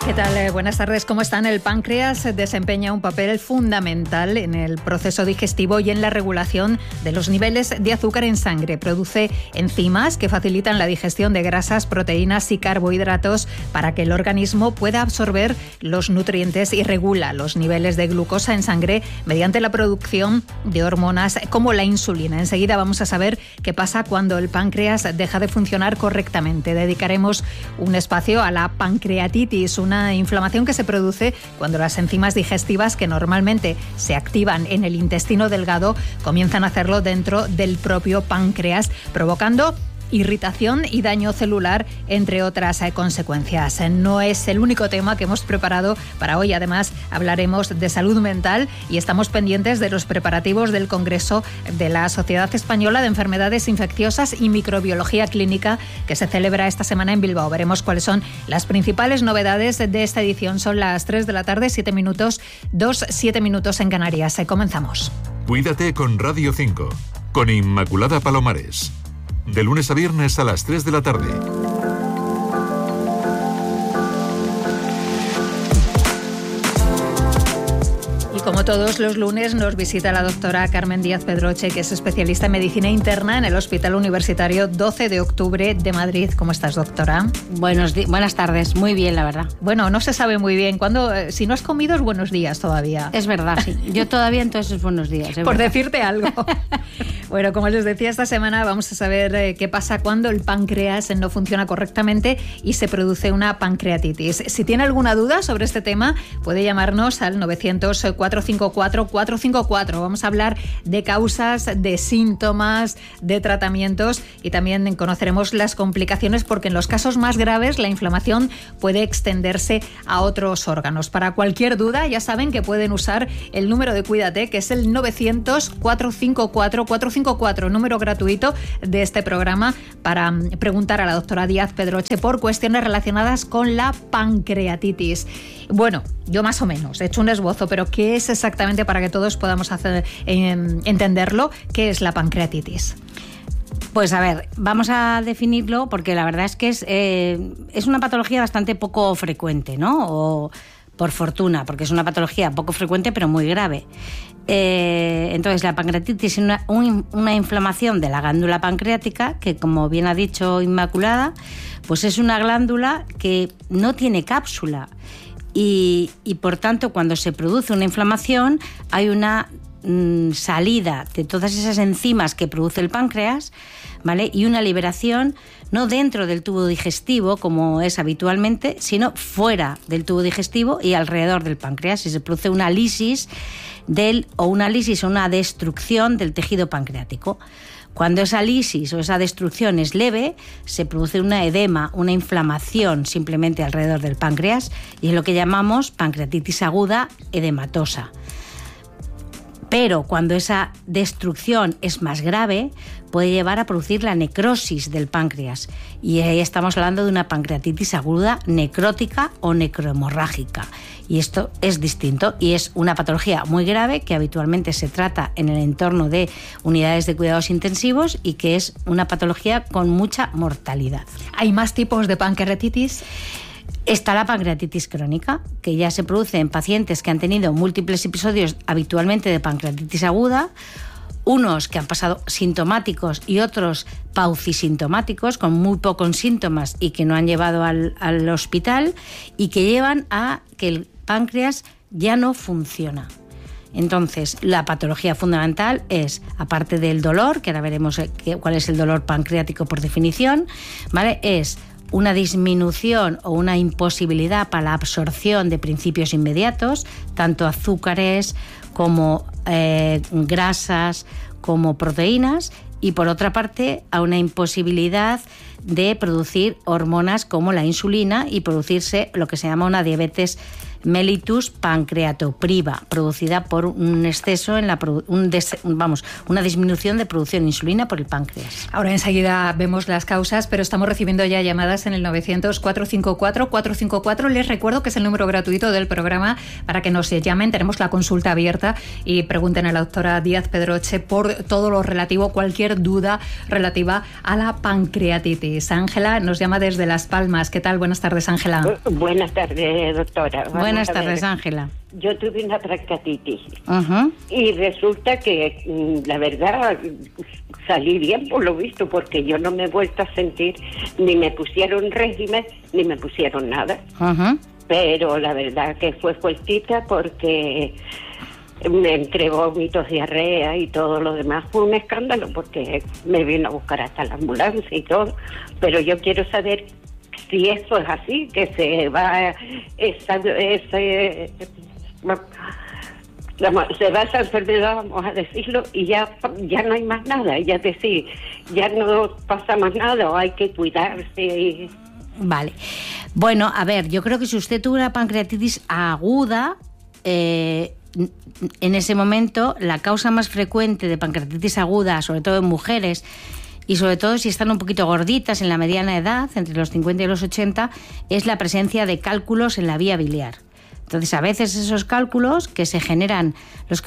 ¿Qué tal? Buenas tardes. ¿Cómo están? El páncreas desempeña un papel fundamental en el proceso digestivo y en la regulación de los niveles de azúcar en sangre. Produce enzimas que facilitan la digestión de grasas, proteínas y carbohidratos para que el organismo pueda absorber los nutrientes y regula los niveles de glucosa en sangre mediante la producción de hormonas como la insulina. Enseguida vamos a saber qué pasa cuando el páncreas deja de funcionar correctamente. Dedicaremos un espacio a la pancreatitis, una inflamación que se produce cuando las enzimas digestivas que normalmente se activan en el intestino delgado comienzan a hacerlo dentro del propio páncreas, provocando irritación y daño celular, entre otras consecuencias. No es el único tema que hemos preparado para hoy. Además, hablaremos de salud mental y estamos pendientes de los preparativos del Congreso de la Sociedad Española de Enfermedades Infecciosas y Microbiología Clínica que se celebra esta semana en Bilbao. Veremos cuáles son las principales novedades de esta edición. Son las 3 de la tarde, 7 minutos, 7 minutos en Canarias. Comenzamos. Cuídate con Radio 5, con Inmaculada Palomares. De lunes a viernes a las 3 de la tarde. Y como todos los lunes nos visita la doctora Carmen Díaz Pedroche, que es especialista en medicina interna en el Hospital Universitario 12 de Octubre de Madrid. ¿Cómo estás, doctora? Buenas tardes, muy bien, la verdad. Bueno, no se sabe muy bien. Si no has comido es buenos días todavía. Es verdad, sí. Yo todavía entonces es buenos días. Por decirte algo. Bueno, como les decía, esta semana vamos a saber qué pasa cuando el páncreas no funciona correctamente y se produce una pancreatitis. Si tiene alguna duda sobre este tema, puede llamarnos al 900-454-454. Vamos a hablar de causas, de síntomas, de tratamientos y también conoceremos las complicaciones, porque en los casos más graves la inflamación puede extenderse a otros órganos. Para cualquier duda, ya saben que pueden usar el número de Cuídate, que es el 900-454-454, número gratuito de este programa, para preguntar a la doctora Díaz Pedroche por cuestiones relacionadas con la pancreatitis. Bueno, yo más o menos he hecho un esbozo, pero ¿qué es exactamente, para que todos podamos entenderlo? ¿Qué es la pancreatitis? Pues a ver, vamos a definirlo, porque la verdad es que es una patología bastante poco frecuente, ¿no? O por fortuna, porque es una patología poco frecuente pero muy grave. Entonces, la pancreatitis es una inflamación de la glándula pancreática que, como bien ha dicho Inmaculada, pues es una glándula que no tiene cápsula y por tanto, cuando se produce una inflamación hay una salida de todas esas enzimas que produce el páncreas, ¿vale? Y una liberación no dentro del tubo digestivo, como es habitualmente, sino fuera del tubo digestivo y alrededor del páncreas. Y se produce una lisis o una destrucción del tejido pancreático. Cuando esa lisis o esa destrucción es leve, se produce una edema, una inflamación simplemente alrededor del páncreas, y es lo que llamamos pancreatitis aguda edematosa. Pero cuando esa destrucción es más grave, puede llevar a producir la necrosis del páncreas. Y ahí estamos hablando de una pancreatitis aguda necrótica o necrohemorrágica. Y esto es distinto y es una patología muy grave que habitualmente se trata en el entorno de unidades de cuidados intensivos y que es una patología con mucha mortalidad. ¿Hay más tipos de pancreatitis? Está la pancreatitis crónica, que ya se produce en pacientes que han tenido múltiples episodios habitualmente de pancreatitis aguda, unos que han pasado sintomáticos y otros paucisintomáticos, con muy pocos síntomas y que no han llevado al hospital, y que llevan a que el páncreas ya no funciona. Entonces, la patología fundamental es, aparte del dolor, que ahora veremos cuál es el dolor pancreático por definición, ¿vale? Es una disminución o una imposibilidad para la absorción de principios inmediatos, tanto azúcares como grasas como proteínas, y por otra parte a una imposibilidad de producir hormonas como la insulina y producirse lo que se llama una diabetes mellitus pancreatopriva, producida por un exceso en una disminución de producción de insulina por el páncreas. Ahora enseguida vemos las causas, pero estamos recibiendo ya llamadas en el 900-454-454. Les recuerdo que es el número gratuito del programa para que nos llamen. Tenemos la consulta abierta y pregunten a la doctora Díaz Pedroche por todo lo relativo, cualquier duda relativa a la pancreatitis. Ángela nos llama desde Las Palmas. ¿Qué tal? Buenas tardes, Ángela. Buenas tardes, doctora. Buenas tardes, Ángela. Yo tuve una pancreatitis Uh-huh. y resulta que, la verdad, salí bien por lo visto, porque yo no me he vuelto a sentir, ni me pusieron régimen, ni me pusieron nada. Uh-huh. Pero la verdad que fue fuertita porque me entré vómitos, diarrea y todo lo demás. Fue un escándalo porque me vino a buscar hasta la ambulancia y todo. Pero yo quiero saber si eso es así, que se va se va esa enfermedad, vamos a decirlo, y ya no hay más nada. Es decir, ya no pasa más nada, o hay que cuidarse. Vale. Bueno, a ver, yo creo que si usted tuvo una pancreatitis aguda, en ese momento la causa más frecuente de pancreatitis aguda, sobre todo en mujeres, y sobre todo si están un poquito gorditas en la mediana edad, entre los 50 y los 80, es la presencia de cálculos en la vía biliar. Entonces, a veces esos cálculos que se generan, los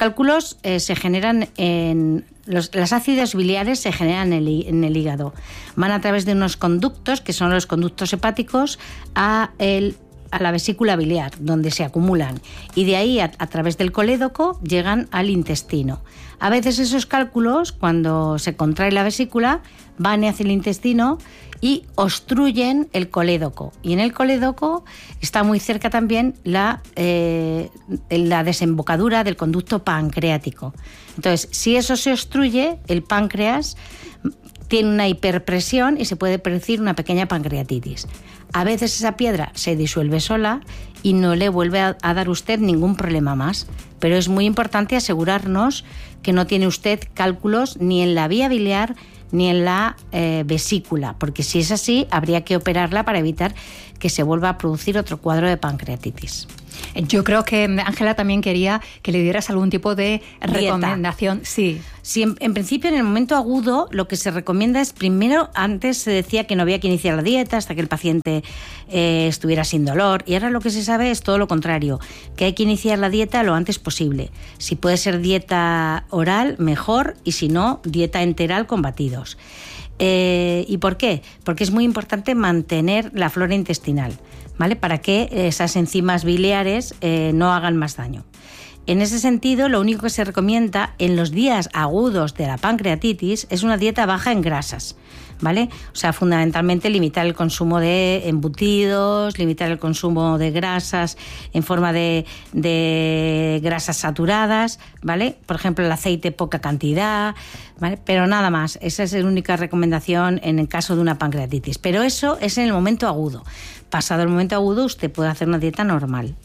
ácidos biliares se generan en el hígado. Van a través de unos conductos, que son los conductos hepáticos, a la vesícula biliar, donde se acumulan. Y de ahí, a través del colédoco, llegan al intestino. A veces esos cálculos, cuando se contrae la vesícula, van hacia el intestino y obstruyen el colédoco. Y en el colédoco está muy cerca también la desembocadura del conducto pancreático. Entonces, si eso se obstruye, el páncreas tiene una hiperpresión y se puede producir una pequeña pancreatitis. A veces esa piedra se disuelve sola y no le vuelve a dar usted ningún problema más. Pero es muy importante asegurarnos que no tiene usted cálculos ni en la vía biliar ni en la vesícula, porque si es así, habría que operarla para evitar que se vuelva a producir otro cuadro de pancreatitis. Yo creo que Ángela también quería que le dieras algún tipo de recomendación. Sí. Sí, en principio, en el momento agudo, lo que se recomienda es, primero, antes se decía que no había que iniciar la dieta hasta que el paciente estuviera sin dolor, y ahora lo que se sabe es todo lo contrario, que hay que iniciar la dieta lo antes posible. Si puede ser dieta oral, mejor, y si no, dieta enteral con batidos. ¿Y por qué? Porque es muy importante mantener la flora intestinal, ¿vale? Para que esas enzimas biliares no hagan más daño. En ese sentido, lo único que se recomienda en los días agudos de la pancreatitis es una dieta baja en grasas, ¿vale? O sea, fundamentalmente limitar el consumo de embutidos, limitar el consumo de grasas en forma de grasas saturadas, ¿vale? Por ejemplo, el aceite, poca cantidad, ¿vale? Pero nada más. Esa es la única recomendación en el caso de una pancreatitis. Pero eso es en el momento agudo. Pasado el momento agudo, usted puede hacer una dieta normal.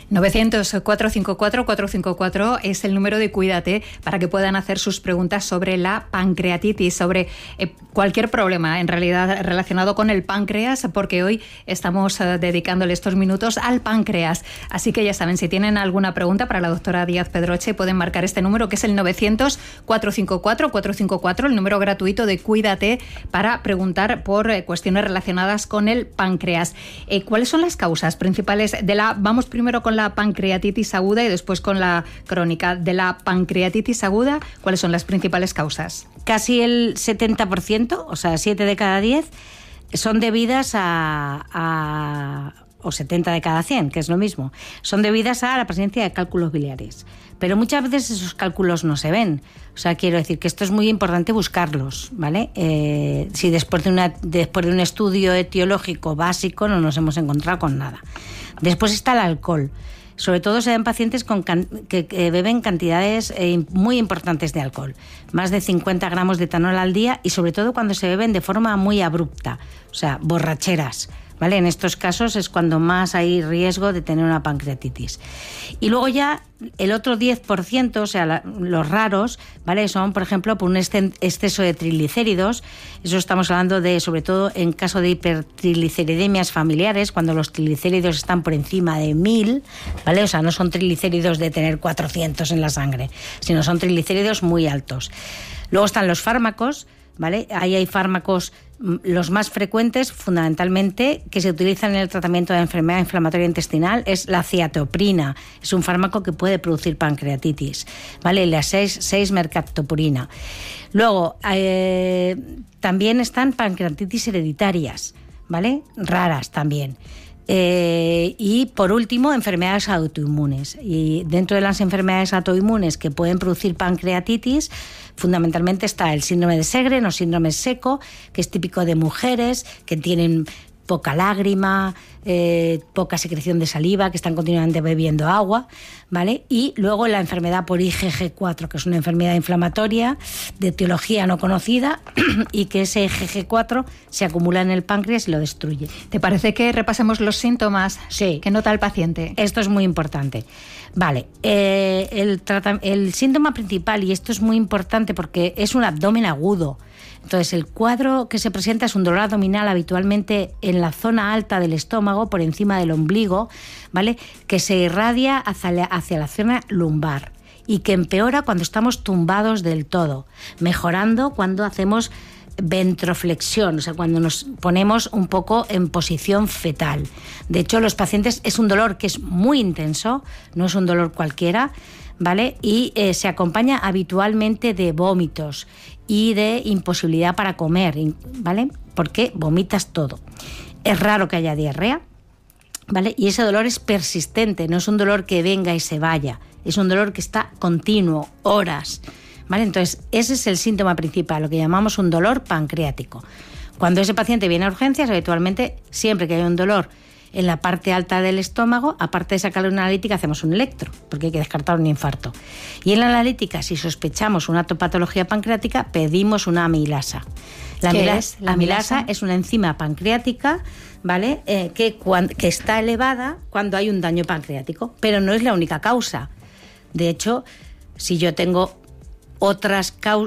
900-454-454 es el número de Cuídate para que puedan hacer sus preguntas sobre la pancreatitis, sobre cualquier problema en realidad relacionado con el páncreas, porque hoy estamos dedicándole estos minutos al páncreas. Así que ya saben, si tienen alguna pregunta para la doctora Díaz Pedroche, pueden marcar este número, que es el 900-454-454, el número gratuito de Cuídate, para preguntar por cuestiones relacionadas con el páncreas. ¿Cuáles son las causas principales de la... Vamos primero con la pancreatitis aguda y después con la crónica. De la pancreatitis aguda, ¿cuáles son las principales causas? Casi el 70%, o sea, 7 de cada 10, son debidas o 70 de cada 100, que es lo mismo, son debidas a la presencia de cálculos biliares. Pero muchas veces esos cálculos no se ven. O sea, quiero decir que esto es muy importante buscarlos, ¿vale? Si después de un estudio etiológico básico no nos hemos encontrado con nada. Después está el alcohol. Sobre todo se ven pacientes que beben cantidades muy importantes de alcohol, más de 50 gramos de etanol al día, y sobre todo cuando se beben de forma muy abrupta, o sea, borracheras, ¿vale? En estos casos es cuando más hay riesgo de tener una pancreatitis. Y luego ya el otro 10%, o sea, los raros, ¿vale? Son, por ejemplo, por un exceso de triglicéridos. Eso estamos hablando de, sobre todo, en caso de hipertrigliceridemias familiares, cuando los triglicéridos están por encima de 1000, ¿vale? O sea, no son triglicéridos de tener 400 en la sangre, sino son triglicéridos muy altos. Luego están los fármacos, ¿vale? Ahí hay fármacos, los más frecuentes, fundamentalmente, que se utilizan en el tratamiento de enfermedad inflamatoria intestinal, es la ciatoprina. Es un fármaco que puede producir pancreatitis, ¿vale? La 6-mercaptopurina. Luego, también están pancreatitis hereditarias, ¿vale? Raras también. Y por último, enfermedades autoinmunes. Y dentro de las enfermedades autoinmunes que pueden producir pancreatitis, fundamentalmente está el síndrome de Sjögren o síndrome seco, que es típico de mujeres que tienen poca lágrima, poca secreción de saliva, que están continuamente bebiendo agua, ¿vale? Y luego la enfermedad por IgG4, que es una enfermedad inflamatoria de etiología no conocida y que ese IgG4 se acumula en el páncreas y lo destruye. ¿Te parece que repasemos los síntomas que nota el paciente? Esto es muy importante. Vale, el síntoma principal, y esto es muy importante porque es un abdomen agudo. Entonces, el cuadro que se presenta es un dolor abdominal habitualmente en la zona alta del estómago, por encima del ombligo, ¿vale? Que se irradia hacia la zona lumbar y que empeora cuando estamos tumbados del todo, mejorando cuando hacemos ventroflexión, o sea, cuando nos ponemos un poco en posición fetal. De hecho, los pacientes es un dolor que es muy intenso, no es un dolor cualquiera, ¿vale? Y se acompaña habitualmente de vómitos y de imposibilidad para comer, ¿vale? Porque vomitas todo. Es raro que haya diarrea, ¿vale? Y ese dolor es persistente, no es un dolor que venga y se vaya, es un dolor que está continuo, horas, ¿vale? Entonces, ese es el síntoma principal, lo que llamamos un dolor pancreático. Cuando ese paciente viene a urgencias, habitualmente, siempre que haya un dolor en la parte alta del estómago, aparte de sacarle una analítica, hacemos un electro, porque hay que descartar un infarto. Y en la analítica, si sospechamos una patología pancreática, pedimos una amilasa. La amilasa es una enzima pancreática, ¿vale? Que está elevada cuando hay un daño pancreático, pero no es la única causa. De hecho, si yo tengo otra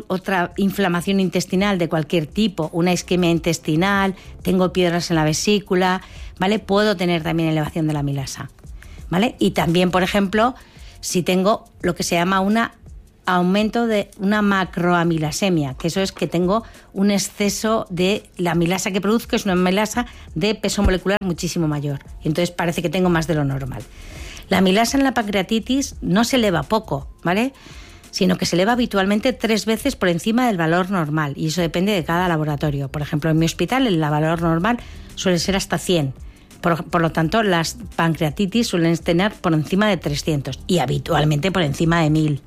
inflamación intestinal de cualquier tipo, una isquemia intestinal, tengo piedras en la vesícula, ¿vale? Puedo tener también elevación de la amilasa, ¿vale? Y también, por ejemplo, si tengo lo que se llama un aumento de una macroamilasemia, que eso es que tengo un exceso de la amilasa que produzco, es una amilasa de peso molecular muchísimo mayor, y entonces parece que tengo más de lo normal. La amilasa en la pancreatitis no se eleva poco, ¿vale?, sino que se eleva habitualmente 3 veces por encima del valor normal, y eso depende de cada laboratorio. Por ejemplo, en mi hospital el valor normal suele ser hasta 100. Por lo tanto, las pancreatitis suelen tener por encima de 300 y habitualmente por encima de 1000.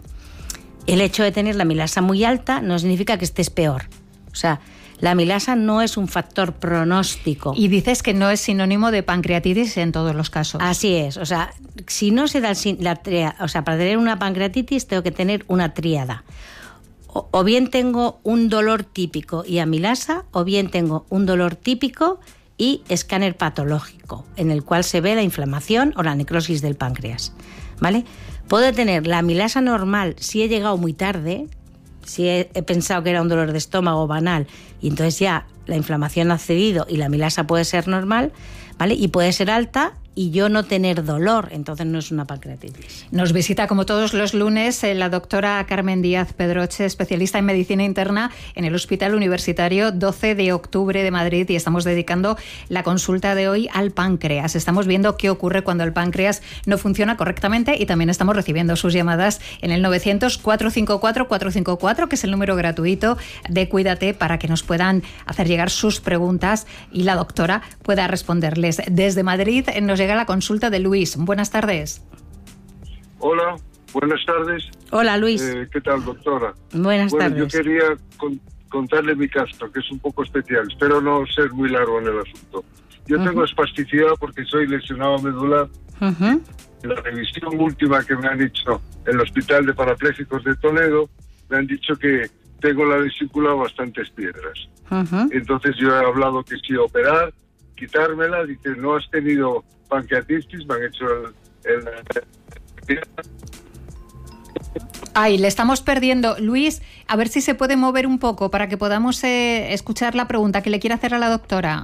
El hecho de tener la amilasa muy alta no significa que estés peor. O sea, la amilasa no es un factor pronóstico. Y dices que no es sinónimo de pancreatitis en todos los casos. Así es. O sea, si no se da para tener una pancreatitis tengo que tener una tríada. O bien tengo un dolor típico y amilasa, o bien tengo un dolor típico y escáner patológico, en el cual se ve la inflamación o la necrosis del páncreas, ¿vale? Puedo tener la amilasa normal si he llegado muy tarde, si he pensado que era un dolor de estómago banal y entonces ya la inflamación ha cedido y la amilasa puede ser normal, ¿vale? Y puede ser alta y yo no tener dolor, entonces no es una pancreatitis. Nos visita como todos los lunes la doctora Carmen Díaz Pedroche, especialista en medicina interna en el Hospital Universitario 12 de Octubre de Madrid, y estamos dedicando la consulta de hoy al páncreas. Estamos viendo qué ocurre cuando el páncreas no funciona correctamente y también estamos recibiendo sus llamadas en el 900-454-454, que es el número gratuito de Cuídate, para que nos puedan hacer llegar sus preguntas y la doctora pueda responderles. Desde Madrid nos llega la consulta de Luis. Buenas tardes. Hola, buenas tardes. Hola, Luis. ¿Qué tal, doctora? Buenas tardes. Yo quería contarle mi caso, que es un poco especial. Espero no ser muy largo en el asunto. Yo tengo espasticidad porque soy lesionado medular. En la revisión última que me han hecho en el Hospital de Parapléjicos de Toledo, me han dicho que tengo la vesícula bastantes piedras. Entonces yo he hablado que sí operar, quitármela, dice, no has tenido pancreatitis, me han hecho el Ay, le estamos perdiendo. Luis, a ver si se puede mover un poco para que podamos escuchar la pregunta que le quiere hacer a la doctora.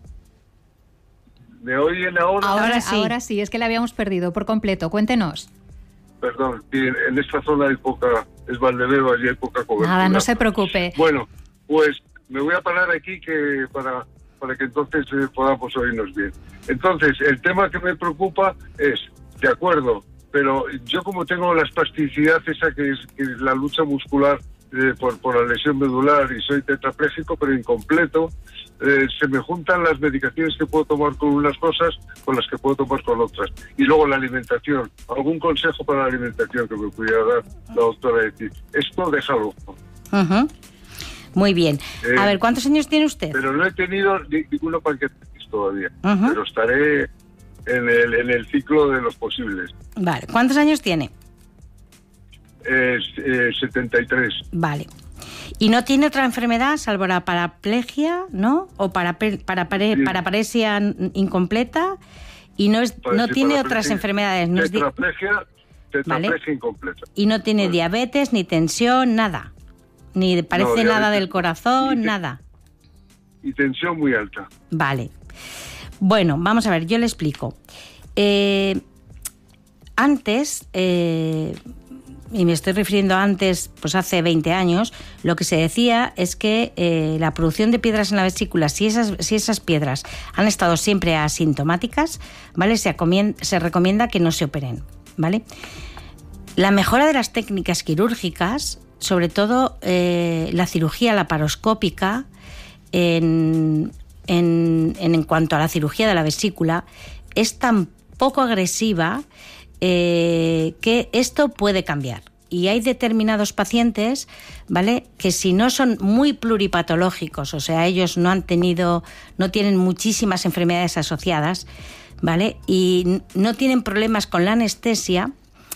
¿Me oyen ahora? Ahora sí, es que la habíamos perdido por completo. Cuéntenos. Perdón, en esta zona hay es Valdebebas y hay poca cobertura. Nada, no se preocupe. Bueno, pues me voy a parar aquí que para que entonces podamos oírnos bien. Entonces, el tema que me preocupa es, de acuerdo, pero yo como tengo la espasticidad esa que es la lucha muscular por la lesión medular y soy tetrapléjico pero incompleto, se me juntan las medicaciones que puedo tomar con unas cosas con las que puedo tomar con otras. Y luego la alimentación. ¿Algún consejo para la alimentación que me pudiera dar la doctora Eti? Esto déjalo. Uh-huh. Muy bien. A ver, ¿cuántos años tiene usted? Pero no he tenido ninguna pancreatitis todavía. Uh-huh. Pero estaré en el ciclo de los posibles. Vale. ¿Cuántos años tiene? 73. Vale. ¿Y no tiene otra enfermedad salvo la paraplegia, no? ¿O paraparesia incompleta? Y no tiene otras enfermedades. No tetraplegia ¿vale? Incompleta. Y no tiene diabetes, ni tensión, nada. Ni parece nada del corazón, nada. Y tensión muy alta. Vale. Bueno, vamos a ver, yo le explico. Antes, y me estoy refiriendo a antes, pues hace 20 años, lo que se decía es que la producción de piedras en la vesícula, si esas piedras han estado siempre asintomáticas, ¿vale? Se recomienda que no se operen, ¿vale? La mejora de las técnicas quirúrgicas, sobre todo la cirugía laparoscópica, en cuanto a la cirugía de la vesícula, es tan poco agresiva que esto puede cambiar. Y hay determinados pacientes, ¿vale?, que si no son muy pluripatológicos, o sea, ellos no tienen muchísimas enfermedades asociadas, ¿vale?, y no tienen problemas con la anestesia,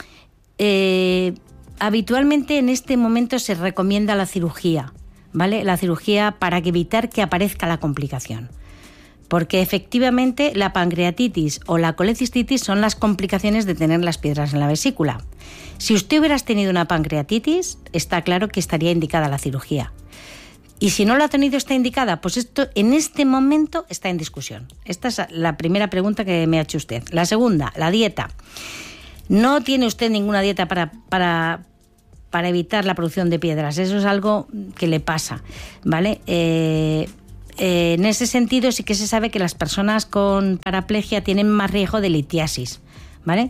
habitualmente en este momento se recomienda la cirugía, ¿vale?, la cirugía para evitar que aparezca la complicación. Porque efectivamente la pancreatitis o la colecistitis son las complicaciones de tener las piedras en la vesícula. Si usted hubiera tenido una pancreatitis, está claro que estaría indicada la cirugía. Y si no lo ha tenido, está indicada, pues esto en este momento está en discusión. Esta es la primera pregunta que me ha hecho usted. La segunda, la dieta. No tiene usted ninguna dieta para evitar la producción de piedras. Eso es algo que le pasa, ¿vale? En ese sentido sí que se sabe que las personas con paraplegia tienen más riesgo de litiasis, ¿vale?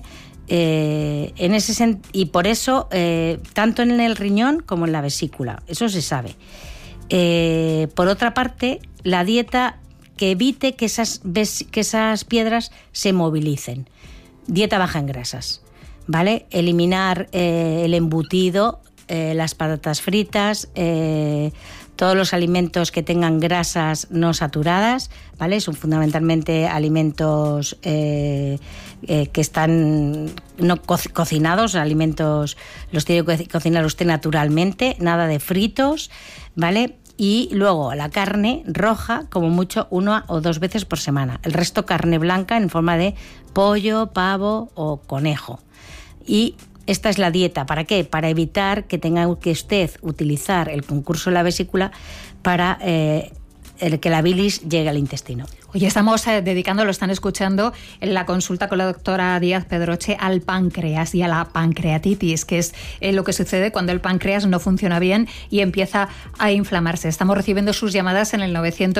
Y por eso, tanto en el riñón como en la vesícula, eso se sabe. Por otra parte, la dieta que evite que esas piedras se movilicen. Dieta baja en grasas, ¿vale? Eliminar el embutido, las patatas fritas, todos los alimentos que tengan grasas no saturadas, ¿vale? Son fundamentalmente alimentos que están no cocinados, alimentos los tiene que cocinar usted naturalmente, nada de fritos, ¿vale? Y luego la carne roja, como mucho 1 o 2 veces por semana. El resto carne blanca en forma de pollo, pavo o conejo. Y esta es la dieta. ¿Para qué? Para evitar que tenga que usted utilizar el concurso de la vesícula para que la bilis llegue al intestino. Oye, estamos dedicando, lo están escuchando, en la consulta con la doctora Díaz Pedroche al páncreas y a la pancreatitis, que es lo que sucede cuando el páncreas no funciona bien y empieza a inflamarse. Estamos recibiendo sus llamadas en el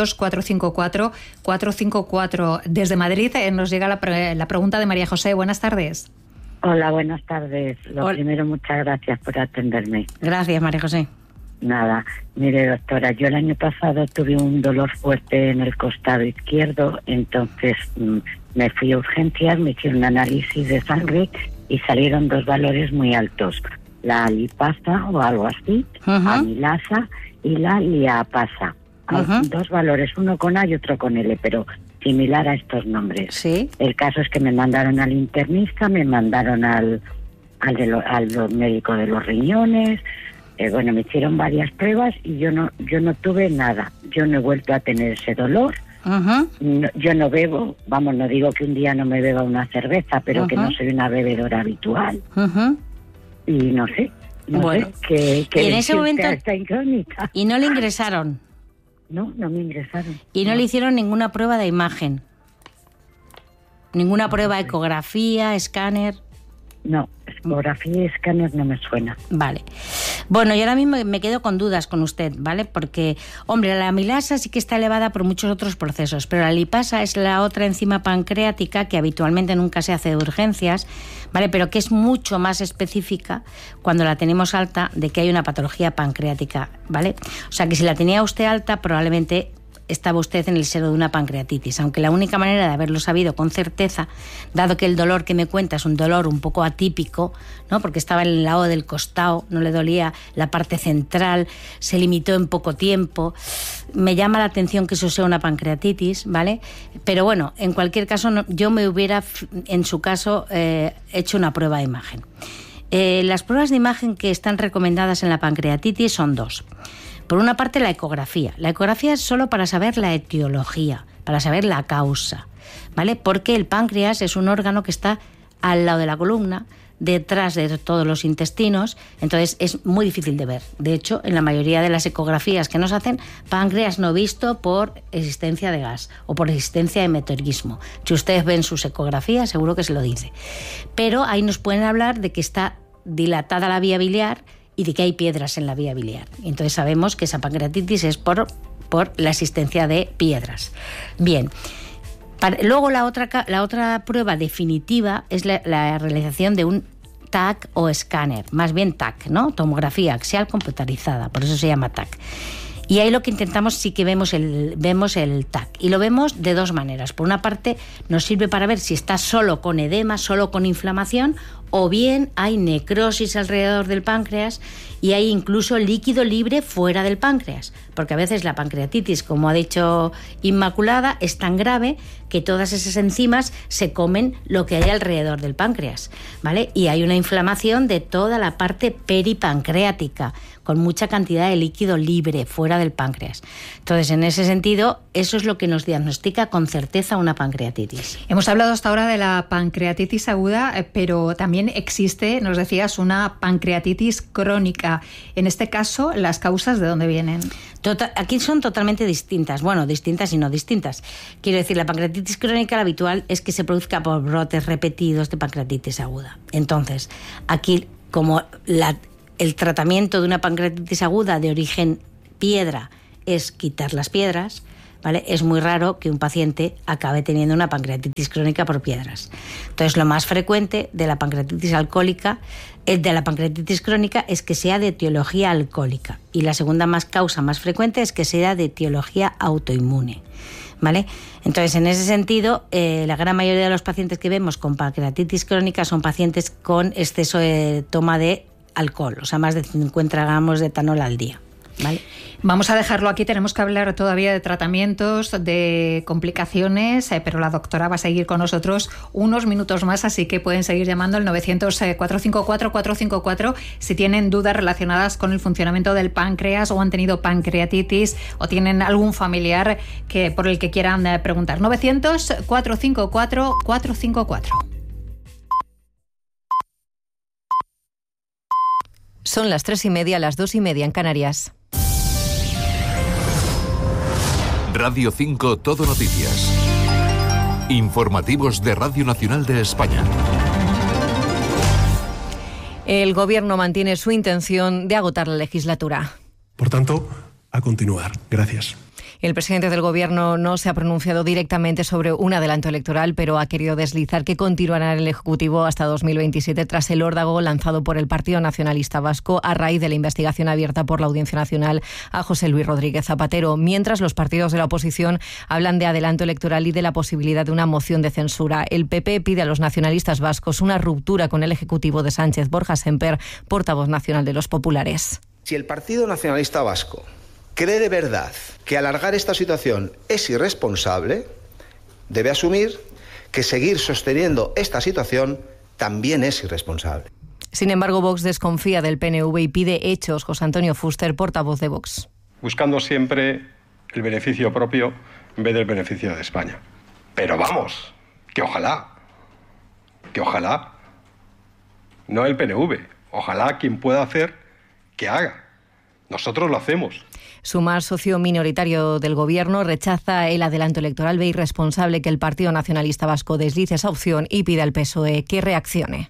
900-454-454. Desde Madrid nos llega la pregunta de María José. Buenas tardes. Hola, buenas tardes. Primero, muchas gracias por atenderme. Gracias, María José. Nada, mire, doctora, yo el año pasado tuve un dolor fuerte en el costado izquierdo, entonces me fui a urgencias, me hicieron un análisis de sangre y salieron 2 valores muy altos, la lipasa o algo así, amilasa y la liapasa. Hay 2 valores, uno con A y otro con L, pero similar a estos nombres. ¿Sí? El caso es que me mandaron al internista, me mandaron al médico de los riñones. Me hicieron varias pruebas y yo no tuve nada. Yo no he vuelto a tener ese dolor No, yo no bebo, vamos, no digo que un día no me beba una cerveza, pero que no soy una bebedora habitual. Y no sé, bueno, sé que y en ese momento esta incógnita. ¿Y no le ingresaron? No me ingresaron. ¿Y no le hicieron ninguna prueba de imagen? ¿Ninguna prueba de ecografía, escáner? No, ecografía y escáner no me suena. Vale. Bueno, yo ahora mismo me quedo con dudas con usted, ¿vale? Porque, hombre, la amilasa sí que está elevada por muchos otros procesos, pero la lipasa es la otra enzima pancreática que habitualmente nunca se hace de urgencias, ¿vale? Pero que es mucho más específica cuando la tenemos alta de que hay una patología pancreática, ¿vale? O sea, que si la tenía usted alta, probablemente estaba usted en el seno de una pancreatitis, aunque la única manera de haberlo sabido con certeza, dado que el dolor que me cuenta es un dolor un poco atípico, ¿no? Porque estaba en el lado del costado, no le dolía la parte central, se limitó en poco tiempo, me llama la atención que eso sea una pancreatitis, ¿vale? Pero bueno, en cualquier caso, yo me hubiera, en su caso, hecho una prueba de imagen. Las pruebas de imagen que están recomendadas en la pancreatitis son dos. Por una parte, la ecografía. La ecografía es solo para saber la etiología, para saber la causa, ¿vale? Porque el páncreas es un órgano que está al lado de la columna, detrás de todos los intestinos, entonces es muy difícil de ver. De hecho, en la mayoría de las ecografías que nos hacen, páncreas no visto por existencia de gas o por existencia de meteorismo. Si ustedes ven sus ecografías, seguro que se lo dice. Pero ahí nos pueden hablar de que está dilatada la vía biliar y de que hay piedras en la vía biliar. Entonces sabemos que esa pancreatitis es por la existencia de piedras. Bien. Luego la otra prueba definitiva es la realización de un TAC o escáner, más bien TAC, ¿no? Tomografía axial computarizada, por eso se llama TAC. Y ahí lo que intentamos sí que vemos el TAC. Y lo vemos de dos maneras. Por una parte, nos sirve para ver si está solo con edema, solo con inflamación, o bien hay necrosis alrededor del páncreas y hay incluso líquido libre fuera del páncreas. Porque a veces la pancreatitis, como ha dicho Inmaculada, es tan grave que todas esas enzimas se comen lo que hay alrededor del páncreas, ¿vale? Y hay una inflamación de toda la parte peripancreática, con mucha cantidad de líquido libre fuera del páncreas. Entonces, en ese sentido, eso es lo que nos diagnostica con certeza una pancreatitis. Hemos hablado hasta ahora de la pancreatitis aguda, pero también existe, nos decías, una pancreatitis crónica. En este caso, ¿las causas de dónde vienen? Aquí son totalmente distintas. Bueno, distintas y no distintas. Quiero decir, la pancreatitis crónica, la habitual, es que se produzca por brotes repetidos de pancreatitis aguda. Entonces, aquí, como el tratamiento de una pancreatitis aguda de origen piedra es quitar las piedras, ¿vale? Es muy raro que un paciente acabe teniendo una pancreatitis crónica por piedras. Entonces, lo más frecuente de la pancreatitis alcohólica, de la pancreatitis crónica, es que sea de etiología alcohólica. Y la segunda causa más frecuente es que sea de etiología autoinmune, ¿vale? Entonces, en ese sentido, la gran mayoría de los pacientes que vemos con pancreatitis crónica son pacientes con exceso de toma de alcohol, o sea, más de 50 gramos de etanol al día. ¿Vale? Vamos a dejarlo aquí, tenemos que hablar todavía de tratamientos, de complicaciones, pero la doctora va a seguir con nosotros unos minutos más, así que pueden seguir llamando al 900-454-454 si tienen dudas relacionadas con el funcionamiento del páncreas o han tenido pancreatitis o tienen algún familiar por el que quieran preguntar. 900-454-454. Son las 3:30, las 2:30 en Canarias. Radio 5 Todo Noticias. Informativos de Radio Nacional de España. El Gobierno mantiene su intención de agotar la legislatura. Por tanto, a continuar. Gracias. El presidente del Gobierno no se ha pronunciado directamente sobre un adelanto electoral, pero ha querido deslizar que continuará en el Ejecutivo hasta 2027 tras el órdago lanzado por el Partido Nacionalista Vasco a raíz de la investigación abierta por la Audiencia Nacional a José Luis Rodríguez Zapatero, mientras los partidos de la oposición hablan de adelanto electoral y de la posibilidad de una moción de censura. El PP pide a los nacionalistas vascos una ruptura con el Ejecutivo de Sánchez. Borja Semper, portavoz nacional de los populares. Si el Partido Nacionalista Vasco cree de verdad que alargar esta situación es irresponsable, debe asumir que seguir sosteniendo esta situación también es irresponsable. Sin embargo, Vox desconfía del PNV y pide hechos. José Antonio Fuster, portavoz de Vox. Buscando siempre el beneficio propio, en vez del beneficio de España. Pero vamos, que ojalá, no el PNV, ojalá quien pueda hacer, que haga. Nosotros lo hacemos. Sumar, socio minoritario del Gobierno, rechaza el adelanto electoral, ve irresponsable que el Partido Nacionalista Vasco deslice esa opción y pide al PSOE que reaccione.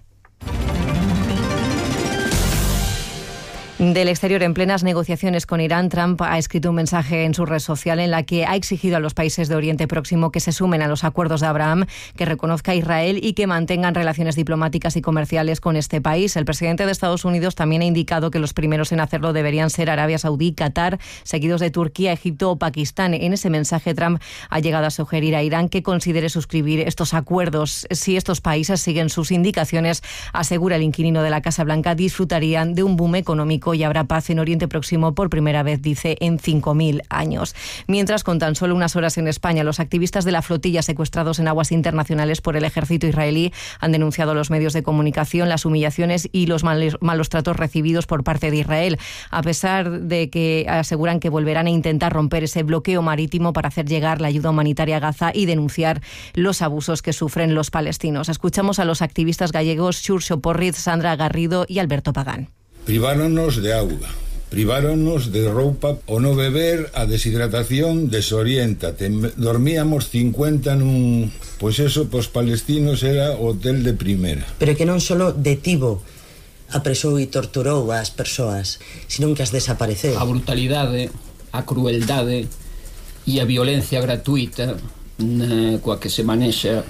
Del exterior, en plenas negociaciones con Irán, Trump ha escrito un mensaje en su red social en la que ha exigido a los países de Oriente Próximo que se sumen a los acuerdos de Abraham, que reconozca a Israel y que mantengan relaciones diplomáticas y comerciales con este país. El presidente de Estados Unidos también ha indicado que los primeros en hacerlo deberían ser Arabia Saudí, Qatar, seguidos de Turquía, Egipto o Pakistán. En ese mensaje, Trump ha llegado a sugerir a Irán que considere suscribir estos acuerdos. Si estos países siguen sus indicaciones, asegura el inquilino de la Casa Blanca, disfrutarían de un boom económico y habrá paz en Oriente Próximo por primera vez, dice, en 5.000 años. Mientras, con tan solo unas horas en España, los activistas de la flotilla secuestrados en aguas internacionales por el ejército israelí han denunciado a los medios de comunicación las humillaciones y los malos tratos recibidos por parte de Israel, a pesar de que aseguran que volverán a intentar romper ese bloqueo marítimo para hacer llegar la ayuda humanitaria a Gaza y denunciar los abusos que sufren los palestinos. Escuchamos a los activistas gallegos Xurxo Porriz, Sandra Garrido y Alberto Pagán. Priváronnos de auga, priváronnos de roupa, o no beber, a deshidratación desoriéntate. Dormíamos 50 nun... Pois eso, pos palestinos era hotel de primeira. Pero que non solo detivo, apresou e torturou as persoas, senón que as desapareceu. A brutalidade, a crueldade e a violencia gratuita coa que se manexa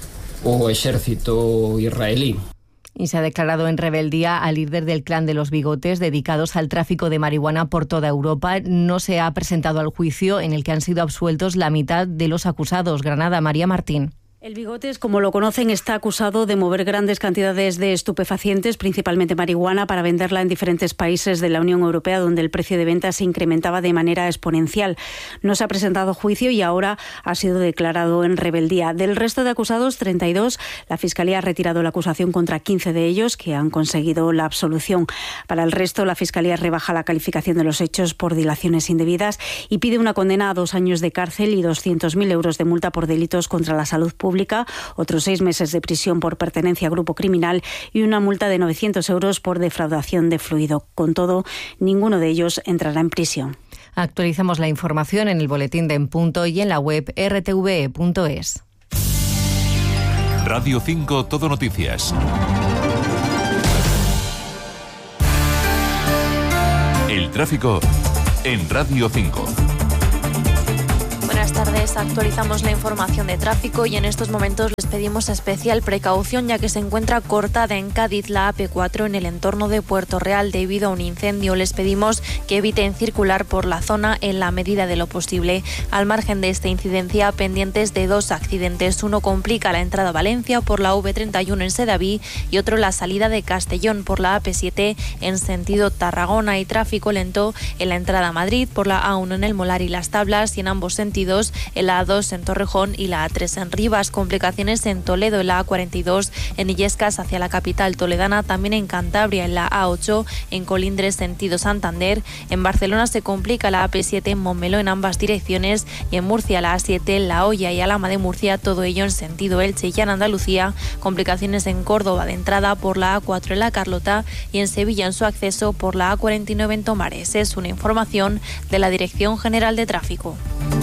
o exército israelí. Y se ha declarado en rebeldía al líder del clan de los bigotes, dedicados al tráfico de marihuana por toda Europa. No se ha presentado al juicio, en el que han sido absueltos la mitad de los acusados. Granada, María Martín. El Bigotes, como lo conocen, está acusado de mover grandes cantidades de estupefacientes, principalmente marihuana, para venderla en diferentes países de la Unión Europea, donde el precio de venta se incrementaba de manera exponencial. No se ha presentado juicio y ahora ha sido declarado en rebeldía. Del resto de acusados, 32, la Fiscalía ha retirado la acusación contra 15 de ellos, que han conseguido la absolución. Para el resto, la Fiscalía rebaja la calificación de los hechos por dilaciones indebidas y pide una condena a 2 años de cárcel y 200.000 euros de multa por delitos contra la salud pública, otros 6 meses de prisión por pertenencia a grupo criminal y una multa de 900 euros por defraudación de fluido. Con todo, ninguno de ellos entrará en prisión. Actualizamos la información en el boletín de En Punto y en la web rtve.es. Radio 5 Todo Noticias. El tráfico en Radio 5. Buenas tardes, actualizamos la información de tráfico y en estos momentos les pedimos especial precaución ya que se encuentra cortada en Cádiz la AP4 en el entorno de Puerto Real debido a un incendio. Les pedimos que eviten circular por la zona en la medida de lo posible. Al margen de esta incidencia, pendientes de 2 accidentes. Uno complica la entrada a Valencia por la V31 en Sedaví y otro la salida de Castellón por la AP7 en sentido Tarragona, y tráfico lento en la entrada a Madrid por la A1 en el Molar y Las Tablas y en ambos sentidos en la A2 en Torrejón y la A3 en Rivas. Complicaciones en Toledo en la A42 en Illescas hacia la capital toledana, también en Cantabria en la A8 en Colindres sentido Santander. En Barcelona se complica la AP7 en Montmeló en ambas direcciones y en Murcia la A7 en La Hoya y Alhama de Murcia, todo ello en sentido Elche y en Andalucía. Complicaciones en Córdoba de entrada por la A4 en La Carlota y en Sevilla en su acceso por la A49 en Tomares. Es una información de la Dirección General de Tráfico.